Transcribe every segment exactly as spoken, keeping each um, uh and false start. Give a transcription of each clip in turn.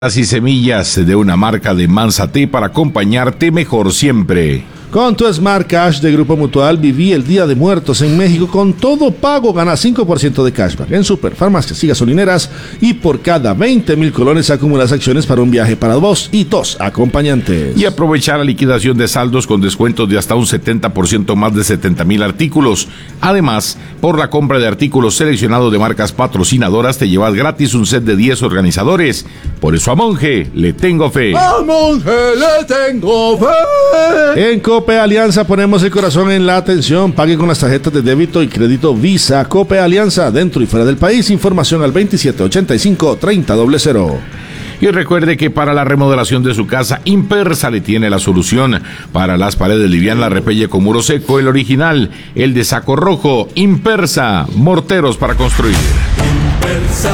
y semillas de una marca de Manzate para acompañarte mejor siempre. Con tu Smart Cash de Grupo Mutual viví el Día de Muertos en México con todo pago. Gana cinco por ciento de cashback en super, farmacias y gasolineras, y por cada veinte mil colones acumulas acciones para un viaje para vos y dos acompañantes. Y aprovechar la liquidación de saldos con descuentos de hasta un setenta por ciento más de setenta mil artículos. Además, por la compra de artículos seleccionados de marcas patrocinadoras te llevas gratis un set de diez organizadores. Por eso a Monje le tengo fe. ¡A Monje le tengo fe! En Cope Alianza ponemos el corazón en la atención. Pague con las tarjetas de débito y crédito Visa. Cope Alianza, dentro y fuera del país. Información al veintisiete ochenta y cinco treinta cero cero. Y recuerde que para la remodelación de su casa, Impersa le tiene la solución. Para las paredes livianas, la repelle con muro seco, el original, el de saco rojo. Impersa, morteros para construir. Impersa.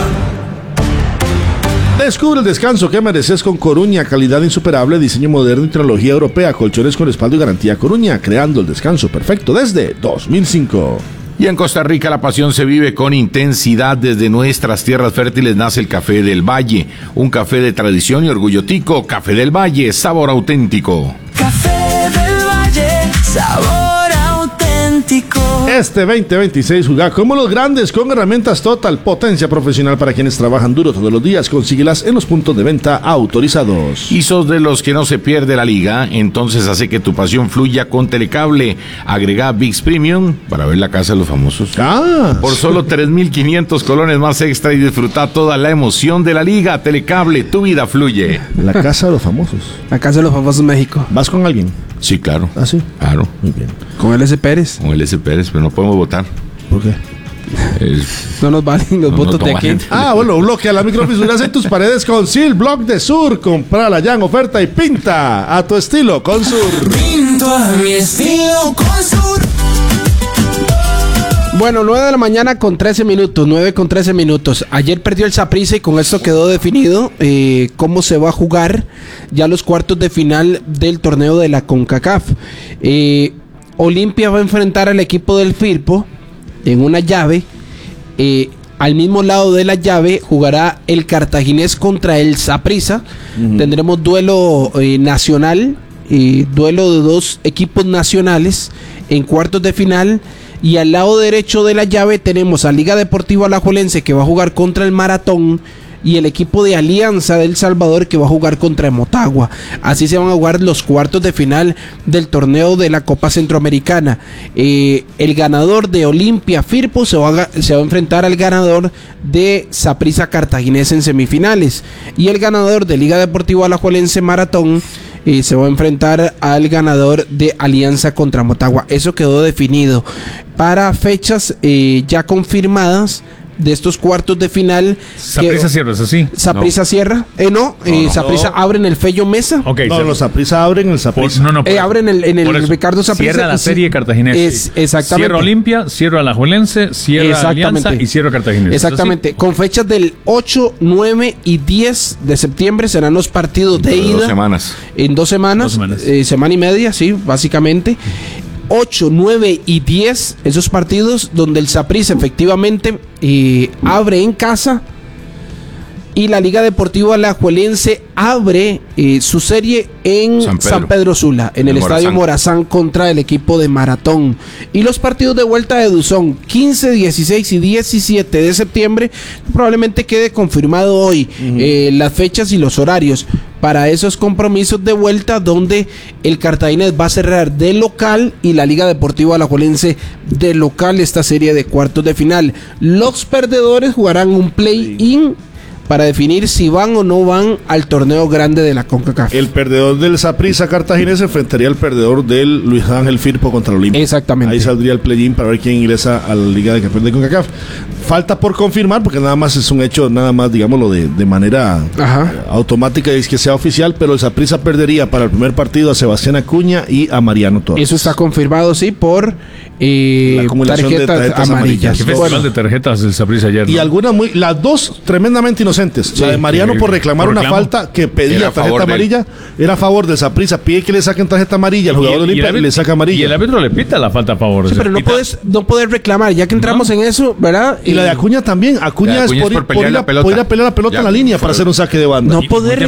Descubre el descanso que mereces con Coruña, calidad insuperable, diseño moderno y tecnología europea, colchones con respaldo y garantía Coruña, creando el descanso perfecto desde dos mil cinco. Y en Costa Rica la pasión se vive con intensidad. Desde nuestras tierras fértiles nace el Café del Valle, un café de tradición y orgullo tico. Café del Valle, sabor auténtico. Café del Valle, sabor auténtico. Este veinte veintiséis juega como los grandes con herramientas Total, potencia profesional para quienes trabajan duro todos los días. Consíguelas en los puntos de venta autorizados. Y sos de los que no se pierde la liga, entonces hace que tu pasión fluya con Telecable. Agrega ViX Premium para ver la Casa de los Famosos. Ah, por solo tres mil quinientos colones más extra y disfruta toda la emoción de la liga. Telecable, tu vida fluye. La Casa de los Famosos. La Casa de los Famosos México. ¿Vas con alguien? Sí, claro. ¿Ah, sí? Claro. Muy bien. ¿Con L S Pérez? Con L S Pérez, pero no podemos votar. ¿Por qué? Es... No nos valen los no, votos no de aquí. Ah, bueno, bloquea las microfisuras en tus paredes con Sil Block de Sur. Comprala ya en oferta y pinta a tu estilo con Sur. Pinto a mi estilo con Sur. Bueno, nueve de la mañana con trece minutos, nueve con trece minutos. Ayer perdió el Saprissa y con esto quedó definido eh, cómo se va a jugar ya los cuartos de final del torneo de la CONCACAF. Eh, Olimpia va a enfrentar al equipo del Firpo en una llave. Eh, al mismo lado de la llave jugará el Cartaginés contra el Saprissa. Uh-huh. Tendremos duelo eh, nacional, eh, duelo de dos equipos nacionales en cuartos de final. Y al lado derecho de la llave tenemos a Liga Deportiva Alajuelense, que va a jugar contra el Maratón, y el equipo de Alianza del Salvador, que va a jugar contra Motagua. Así se van a jugar los cuartos de final del torneo de la Copa Centroamericana. Eh, el ganador de Olimpia Firpo se va, a, se va a enfrentar al ganador de Saprissa Cartaginés en semifinales, y el ganador de Liga Deportiva Alajuelense Maratón Eh, se va a enfrentar al ganador de Alianza contra Motagua. Eso quedó definido para fechas eh, ya confirmadas de estos cuartos de final. Saprissa cierra, ¿es así? Saprissa no. cierra. Eh, no, eh, Saprissa no. abre en el Fello Mesa. Okay, no, los Saprissa abren el Saprissa. No, no, eh, abren el, en el Ricardo Saprissa. Cierra la serie Cartaginés. Es, exactamente. Cierra Olimpia, cierra Alajuelense, cierra Alianza y cierra Cartaginés. Exactamente. Con fechas del ocho, nueve y diez de septiembre serán los partidos de ida. Dos semanas. En dos semanas. Dos semanas. Eh, semana y media, sí, básicamente. ocho, nueve y diez, esos partidos donde el Saprissa efectivamente eh, abre en casa, y la Liga Deportiva Alajuelense abre eh, su serie en San Pedro, San Pedro Sula, en el, el Estadio Morazán contra el equipo de Maratón. Y los partidos de vuelta de Duzón, quince, dieciséis y diecisiete de septiembre, probablemente quede confirmado hoy uh-huh. eh, las fechas y los horarios para esos compromisos de vuelta, donde el Cartaginés va a cerrar de local y la Liga Deportiva Alajuelense de local esta serie de cuartos de final. Los perdedores jugarán un play-in para definir si van o no van al torneo grande de la CONCACAF. El perdedor del Saprissa Cartaginés enfrentaría al perdedor del Luis Ángel Firpo contra el Olimpia. Exactamente. Ahí saldría el play-in para ver quién ingresa a la Liga de Campeones de CONCACAF. Falta por confirmar, porque nada más es un hecho, nada más, digámoslo, de, de manera Ajá. automática, es que sea oficial, pero el Saprissa perdería para el primer partido a Sebastián Acuña y a Mariano Torres. Eso está confirmado, sí, por eh, la acumulación tarjetas, de tarjetas amarillas. ¿Qué festival bueno. de tarjetas del Saprissa ayer? ¿No? Y algunas muy, las dos tremendamente inocentes. Sí, la de Mariano por reclamar por una falta que pedía tarjeta amarilla, de... era a favor de Saprissa, pide que le saquen tarjeta amarilla al jugador de Olimpia y le saca amarilla. Y el árbitro le pita la falta a favor. Sí, pero no puedes, no puedes reclamar, ya que entramos no. en eso, ¿verdad? Y, la de Acuña también. Acuña, Acuña es por, es por, por, ir, a, por ir a pelear la pelota la, en la línea fue, para hacer un saque de banda. No poder